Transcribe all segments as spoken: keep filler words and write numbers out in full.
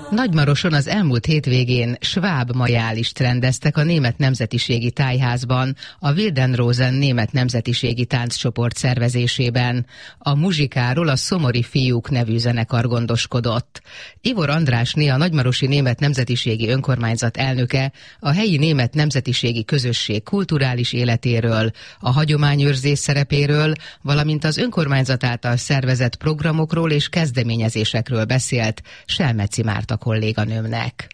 Nagymaroson az elmúlt hétvégén Schwab majálist rendeztek a német nemzetiségi tájházban, a Wildenrosen német nemzetiségi tánccsoport szervezésében. A muzsikáról a Szomori Fiúk nevű zenekar gondoskodott. Ivor Andrásné, a Nagymarosi Német Nemzetiségi Önkormányzat elnöke a helyi német nemzetiségi közösség kulturális életéről, a hagyományőrzés szerepéről, valamint az önkormányzat által szervezett programokról és kezdeményezésekről beszélt Selmeci Márta kolléganőmnek.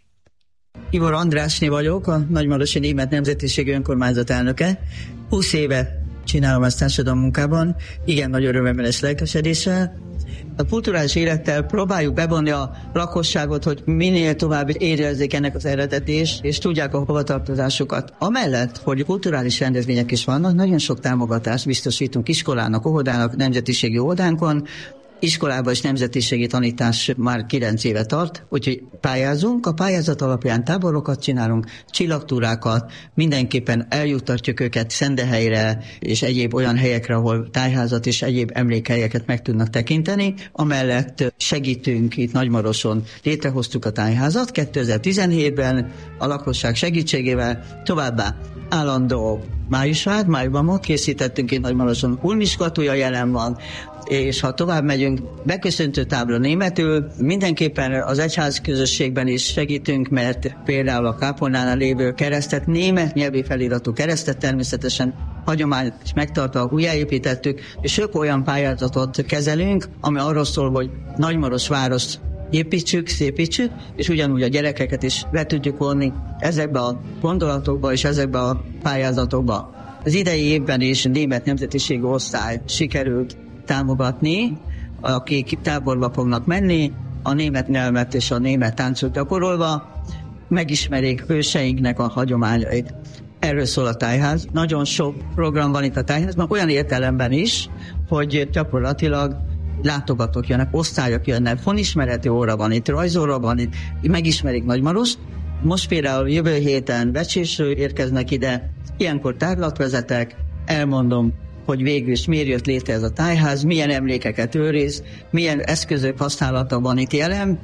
Ivor Andrásné vagyok, a Nagymarosi Német Nemzetiségi Önkormányzat elnöke. húsz éve csinálom ezt társadalmi munkában, igen nagy örömmel és lelkesedéssel. A kulturális élettel próbáljuk bevonni a lakosságot, hogy minél tovább érezzék ennek az eredetést, és tudják a hovatartozásukat. Amellett, hogy kulturális rendezvények is vannak, nagyon sok támogatást biztosítunk iskolának, óvodának, nemzetiségi óvodánkon. Iskolában és nemzetiségi tanítás már kilenc éve tart, úgyhogy pályázunk. A pályázat alapján táborokat csinálunk, csillagtúrákat, mindenképpen eljuttatjuk őket Szendehelyre és egyéb olyan helyekre, ahol tájházat és egyéb emlékhelyeket meg tudnak tekinteni. Amellett segítünk itt Nagymaroson, létrehoztuk a tájházat kétezer-tizenhétben a lakosság segítségével, továbbá állandó májusvár, májusban készítettünk itt Nagymaroson, ulmiskatúja jelen van, és ha tovább megyünk, beköszöntő tábla németül, mindenképpen az egyház közösségben is segítünk, mert például a kápolnánál lévő keresztet, német nyelvi feliratú keresztet természetesen hagyományt is megtartva újjáépítettük, és sok olyan pályázatot kezelünk, ami arról szól, hogy Nagymaros várost építsük, szépítsük, és ugyanúgy a gyerekeket is be tudjuk vonni ezekbe a gondolatokba és ezekbe a pályázatokba. Az idei évben is német nemzetiségi osztály sikerült támogatni, akik táborba fognak menni, a német nyelvet és a német táncot gyakorolva, megismerik hőseinknek a hagyományait. Erről szól a tájház. Nagyon sok program van itt a tájházban, olyan értelemben is, hogy gyakorlatilag látogatók jönnek, osztályok jönnek, fonismereti óra van itt, rajzóra van itt, megismerik Nagymarost. Most például jövő héten Becsésről érkeznek ide, ilyenkor tárlatvezetek, elmondom, hogy végül is miért jött létre ez a tájház, milyen emlékeket őriz, milyen eszközök használata van itt jelen,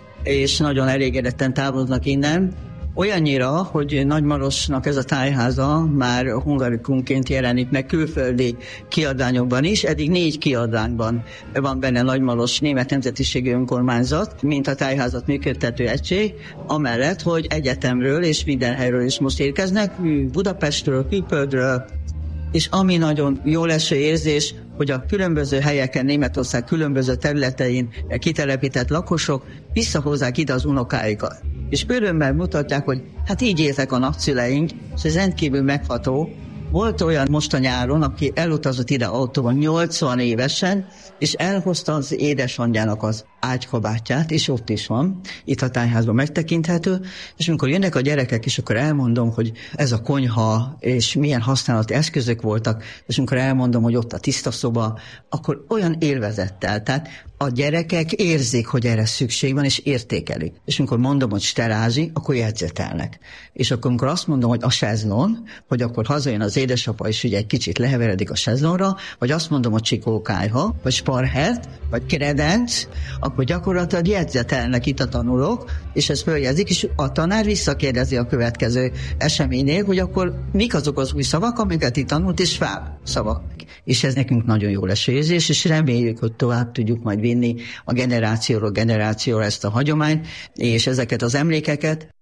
és nagyon elégedetten távoznak innen. Olyannyira, hogy Nagymarosnak ez a tájháza már hungarikumként jelenik meg külföldi kiadványokban is. Eddig négy kiadványban van benne Nagymaros Német Nemzetiségi Önkormányzat, mint a tájházat működtető egység, amellett, hogy egyetemről és minden helyről is most érkeznek, Budapestről, külföldről, és ami nagyon jó leső érzés, hogy a különböző helyeken, Németország különböző területein kitelepített lakosok visszahozzák ide az unokáikat. És örömmel mutatják, hogy hát így éltek a nagyszüleink, és ez rendkívül megható. Volt olyan most a nyáron, aki elutazott ide autóban nyolcvan évesen, és elhozta az édesanyjának az ágykabátját, és ott is van, itt a tájházban megtekinthető, és amikor jönnek a gyerekek, és akkor elmondom, hogy ez a konyha, és milyen használati eszközök voltak, és amikor elmondom, hogy ott a tiszta szoba, akkor olyan élvezettel, tehát a gyerekek érzik, hogy erre szükség van, és értékelik. És amikor mondom, hogy sterázi, akkor jegyzetelnek. És akkor, amikor azt mondom, hogy a sezlon, hogy akkor hazajön az édesapa, és ugye egy kicsit leheveredik a sezlonra, vagy azt mondom, hogy csikókájha, vagy sparhert, vagy kredenc, akkor gyakorlatilag jegyzetelnek itt a tanulók, és ezt följegyzik, és a tanár visszakérdezi a következő eseménynél, hogy akkor mik azok az új szavak, amiket itt tanult, és fel szavak. És ez nekünk nagyon jó lesz érzés, és reméljük, hogy tovább tudjuk majd vinni a generációról generációra ezt a hagyományt, és ezeket az emlékeket,